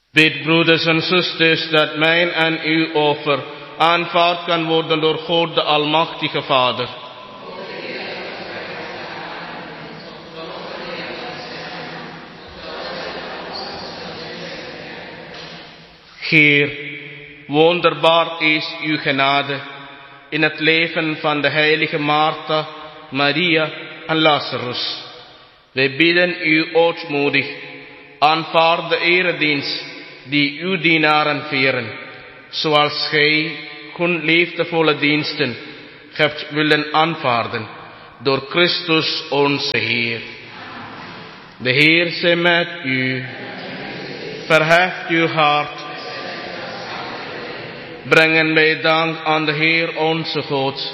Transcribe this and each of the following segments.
Bid, broeders en zusters, dat mijn en uw offer aanvaard kan worden door God de Almachtige Vader. Heer, wonderbaar is uw genade in het leven van de heilige Martha, Maria en Lazarus. Wij bidden u ootmoedig, aanvaard de eredienst die uw dienaren vieren, zoals gij hun liefdevolle diensten hebt willen aanvaarden, door Christus onze Heer. De Heer zij met u, verheft uw hart. Brengen wij dank aan de Heer onze God.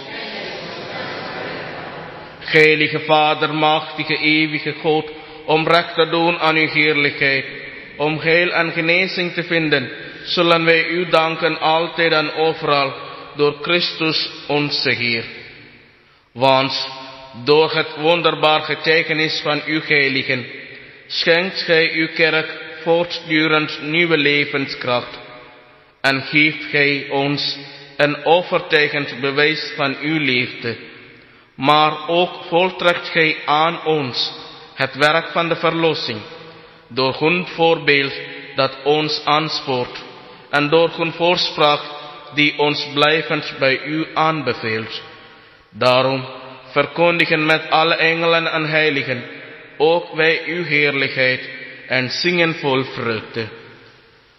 Heilige Vader, machtige, eeuwige God, om recht te doen aan uw heerlijkheid, om heil en genezing te vinden, zullen wij u danken altijd en overal, door Christus onze Heer. Want door het wonderbaar getuigenis van uw heiligen, schenkt gij uw kerk voortdurend nieuwe levenskracht, en geeft gij ons een overtuigend bewijs van uw liefde. Maar ook voltrekt gij aan ons het werk van de verlossing, door hun voorbeeld dat ons aanspoort, en door hun voorspraak die ons blijvend bij u aanbeveelt. Daarom verkondigen met alle engelen en heiligen ook wij uw heerlijkheid en zingen vol vreugde.